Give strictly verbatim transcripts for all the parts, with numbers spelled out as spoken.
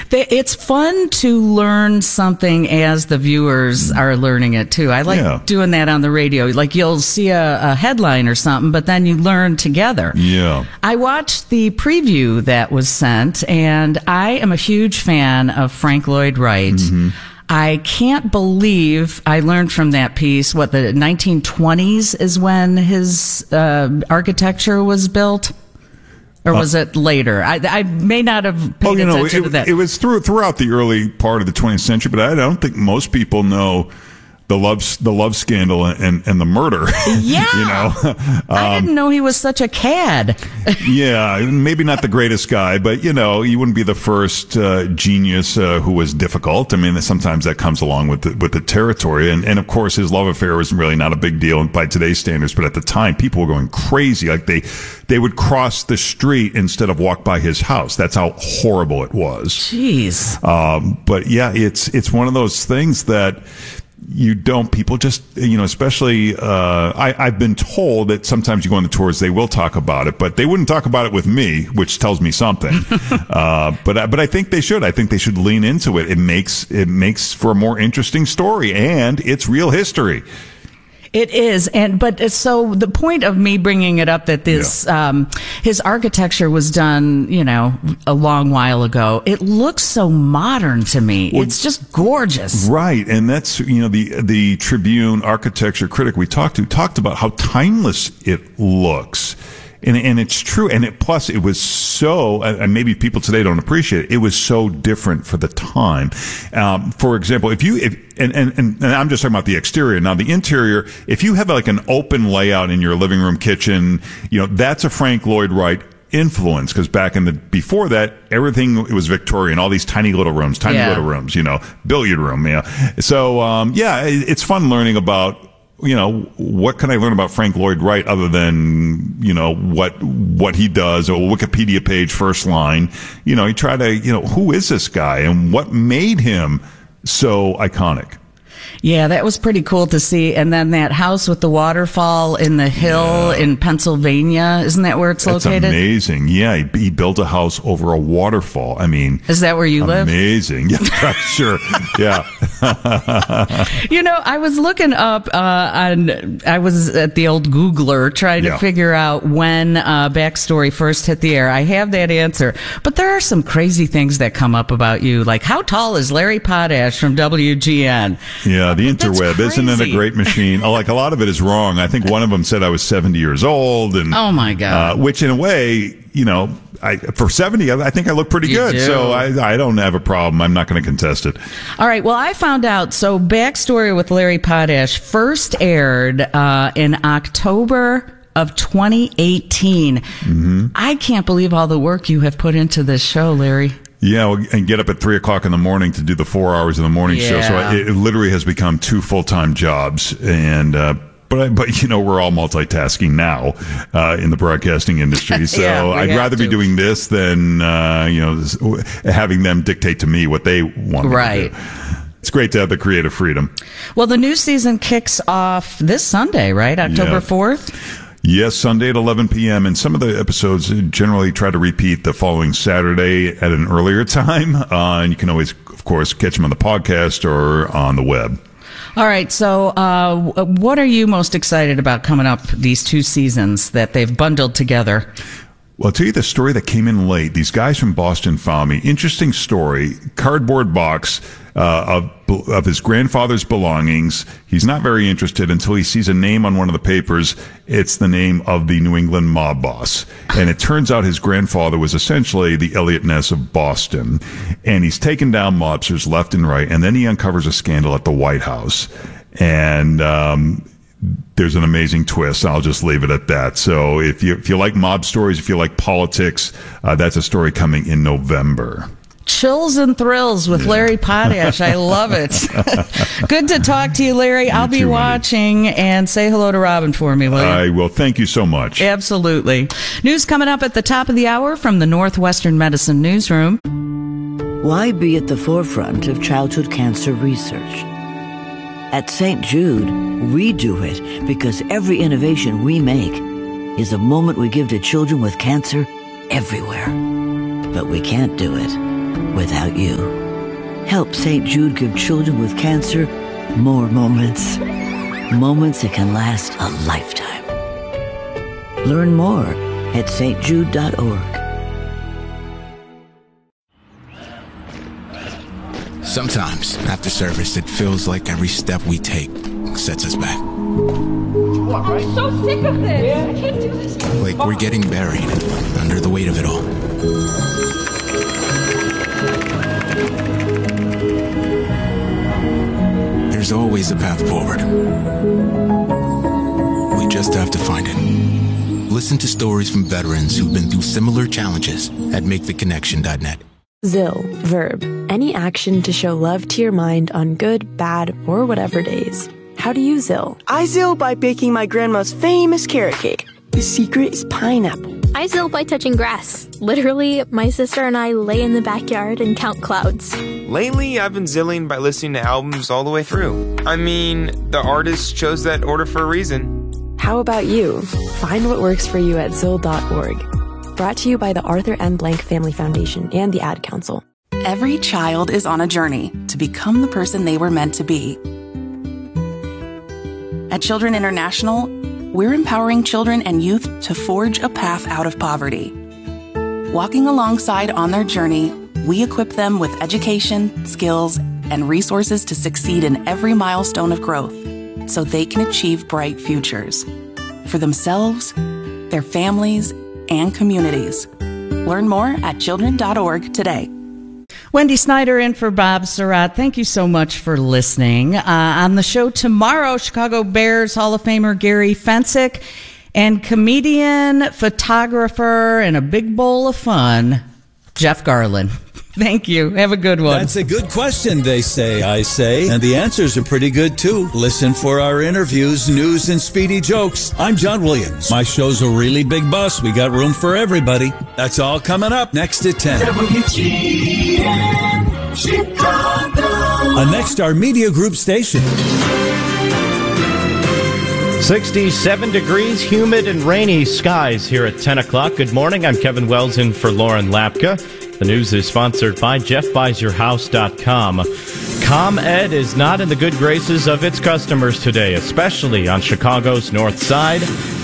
They, it's fun to learn something as the viewers are learning it too. I like Yeah. doing that on the radio. Like you'll see a, a headline or something, but then you learn together. Yeah. I watched the preview that was sent, and I am a huge fan of Frank Lloyd Wright. Mm-hmm. I can't believe I learned from that piece what the nineteen twenties is when his uh, architecture was built. Or was it later? I, I may not have paid Oh, you know, attention it, to that. it was through, throughout the early part of the twentieth century, but I don't think most people know the love the love scandal and, and the murder. Yeah. you know, I didn't know he was such a cad. yeah, maybe not the greatest guy, but you know, you wouldn't be the first uh, genius uh, who was difficult. I mean, sometimes that comes along with the, with the territory, and and of course, his love affair was really not a big deal by today's standards, but at the time, people were going crazy. Like they they would cross the street instead of walk by his house. That's how horrible it was. Jeez. Um, but yeah, it's it's one of those things that. You don't, people just, you know, especially, uh, I, I've been told that sometimes you go on the tours, they will talk about it, but they wouldn't talk about it with me, which tells me something. uh, but, I, but I think they should. I think they should lean into it. It makes, it makes for a more interesting story, and it's real history. It is, and but so the point of me bringing it up that this Yeah. um, his architecture was done, you know, a long while ago. It looks so modern to me. Well, it's just gorgeous, right? And that's, you know, the the Tribune architecture critic we talked to talked about how timeless it looks. And, and it's true. And it, plus it was so, and maybe people today don't appreciate it, it was so different for the time. Um, for example, if you, if, and, and, and I'm just talking about the exterior. Now, the interior, if you have like an open layout in your living room, kitchen, you know, that's a Frank Lloyd Wright influence, because back in the, before that, everything, it was Victorian, all these tiny little rooms, tiny Yeah. little rooms, you know, billiard room, you know. So, um, yeah, it, it's fun learning about, you know, what can I learn about Frank Lloyd Wright other than, you know, what, what he does, or Wikipedia page, first line. You know, you try to, you know, who is this guy and what made him so iconic? Yeah, that was pretty cool to see. And then that house with the waterfall in the hill Yeah. in Pennsylvania, isn't that where it's That's located? amazing. Yeah, he, he built a house over a waterfall. I mean, Is that where you live? amazing. Yeah, sure. Yeah. You know, I was looking up uh, on, I was at the old Googler trying to Yeah. figure out when uh, Backstory first hit the air. I have that answer. But there are some crazy things that come up about you, like how tall is Larry Potash from W G N? Yeah, the That's interweb, isn't it a crazy. great machine? Oh, like a lot of it is wrong. I think one of them said I was seventy years old, and Oh, my God. uh, which in a way, you know, I, for seventy, I, I think I look pretty You good. do. So I, I don't have a problem. I'm not going to contest it. All right. Well, I found out. So, Backstory with Larry Potash first aired uh, in October of twenty eighteen. Mm-hmm. I can't believe all the work you have put into this show, Larry. Yeah, well, and get up at three o'clock in the morning to do the four hours of the morning show. So Yeah. it, it literally has become two full time jobs, and. Uh, But, I- but you know, we're all multitasking now uh, in the broadcasting industry. So Yeah, we I'd have rather to. be doing this than, uh, you know, this- having them dictate to me what they want me Right. to do. It's great to have the creative freedom. Well, the new season kicks off this Sunday, right? October Yeah. fourth? Yes, Sunday at eleven p.m. And some of the episodes generally try to repeat the following Saturday at an earlier time. Uh, and you can always, of course, catch them on the podcast or on the web. All right. So, uh, what are you most excited about coming up these two seasons that they've bundled together? Well, I'll tell you the story that came in late. These guys from Boston found me. Interesting story. Cardboard box uh, of of his grandfather's belongings. He's not very interested until he sees a name on one of the papers. It's the name of the New England mob boss. And it turns out his grandfather was essentially the Elliot Ness of Boston. And he's taken down mobsters left and right. And then he uncovers a scandal at the White House. And um there's an amazing twist. I'll just leave it at that. So if you if you like mob stories, if you like politics, uh, that's a story coming in November. Chills and thrills with Larry Potash. I love it. Good to talk to you, Larry. I'll be too, Wendy. watching, and say hello to Robin for me, will you? I will. Thank you so much. Absolutely. News coming up at the top of the hour from the Northwestern Medicine Newsroom. Why be at the forefront of childhood cancer research? At Saint Jude, we do it because every innovation we make is a moment we give to children with cancer everywhere. But we can't do it without you. Help Saint Jude give children with cancer more moments. Moments that can last a lifetime. Learn more at s t jude dot org. Sometimes, after service, it feels like every step we take sets us back. I'm so sick of this. I can't do this. Like we're getting buried under the weight of it all. There's always a path forward. We just have to find it. Listen to stories from veterans who've been through similar challenges at make the connection dot net. Zill, verb, any action to show love to your mind on good, bad, or whatever days. How do you Zill? I Zill by baking my grandma's famous carrot cake. The secret is pineapple. I Zill by touching grass. Literally, my sister and I lay in the backyard and count clouds. Lately, I've been zilling by listening to albums all the way through. I mean, the artist chose that order for a reason. How about you? Find what works for you at zill dot org. Brought to you by the Arthur M. Blank Family Foundation and the Ad Council. Every child is on a journey to become the person they were meant to be. At Children International, we're empowering children and youth to forge a path out of poverty. Walking alongside on their journey, we equip them with education, skills, and resources to succeed in every milestone of growth so they can achieve bright futures for themselves, their families, and communities. Learn more at children dot org today. Wendy Snyder in for Bob Surratt. Thank you so much for listening. Uh, on the show tomorrow, Chicago Bears Hall of Famer Gary Fensick and comedian, photographer, and a big bowl of fun, Jeff Garland. Thank you. Have a good one. That's a good question, they say, I say. And the answers are pretty good, too. Listen for our interviews, news, and speedy jokes. I'm John Williams. My show's a really big bus. We got room for everybody. That's all coming up next at ten. W G N Chicago. A Nexstar Media Group station. sixty-seven degrees, humid and rainy skies here at ten o'clock. Good morning. I'm Kevin Wells in for Lauren Lapka. The news is sponsored by Jeff Buys Your House dot com. ComEd is not in the good graces of its customers today, especially on Chicago's north side.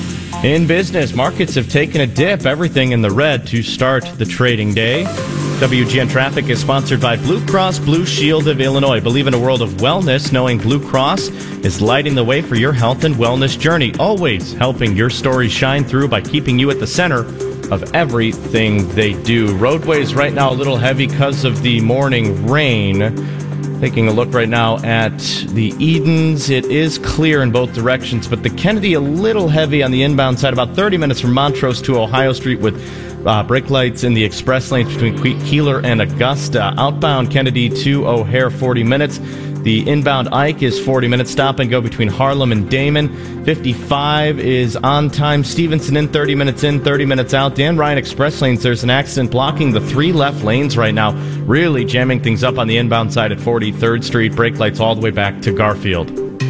In business, markets have taken a dip, everything in the red to start the trading day. W G N Traffic is sponsored by Blue Cross Blue Shield of Illinois. Believe in a world of wellness, knowing Blue Cross is lighting the way for your health and wellness journey, always helping your story shine through by keeping you at the center of everything they do. Roadways right now a little heavy because of the morning rain. Taking a look right now at the Edens, it is clear in both directions, but the Kennedy a little heavy on the inbound side, about thirty minutes from Montrose to Ohio Street with uh, brake lights in the express lanes between Keeler and Augusta. Outbound Kennedy to O'Hare, forty minutes. The inbound Ike is forty minutes. Stop and go between Harlem and Damon. fifty-five is on time. Stevenson in thirty minutes in, thirty minutes out. Dan Ryan Express lanes, there's an accident blocking the three left lanes right now. Really jamming things up on the inbound side at forty-third Street. Brake lights all the way back to Garfield.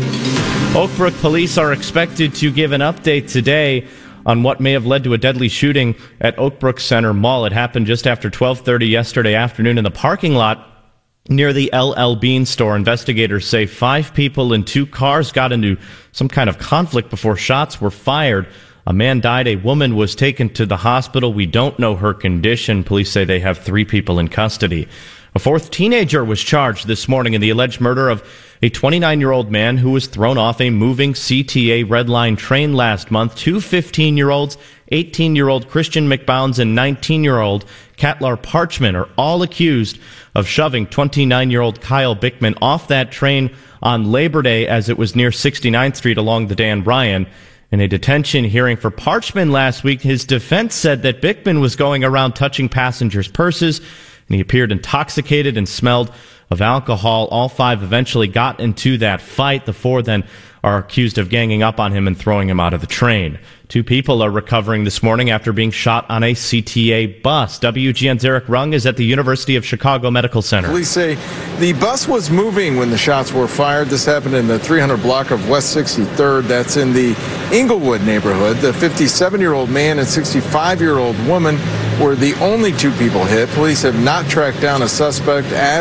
Oakbrook police are expected to give an update today on what may have led to a deadly shooting at Oakbrook Center Mall. It happened just after twelve thirty yesterday afternoon in the parking lot near the L L Bean store. Investigators say five people in two cars got into some kind of conflict before shots were fired. A man died. A woman was taken to the hospital. We don't know her condition. Police say they have three people in custody. A fourth teenager was charged this morning in the alleged murder of a twenty-nine-year-old man who was thrown off a moving C T A Red Line train last month. Two fifteen-year-olds, eighteen-year-old Christian McBounds, and nineteen-year-old Catlar Parchman are all accused of shoving twenty-nine-year-old Kyle Bickman off that train on Labor Day as it was near sixty-ninth Street along the Dan Ryan. In a detention hearing for Parchman last week, his defense said that Bickman was going around touching passengers' purses, and he appeared intoxicated and smelled of alcohol. All five eventually got into that fight. The four then are accused of ganging up on him and throwing him out of the train. Two people are recovering this morning after being shot on a C T A bus. W G N's Eric Rung is at the University of Chicago Medical Center. Police say the bus was moving when the shots were fired. This happened in the three hundred block of West sixty-third. That's in the Inglewood neighborhood. The fifty-seven-year-old man and sixty-five-year-old woman were the only two people hit. Police have not tracked down a suspect as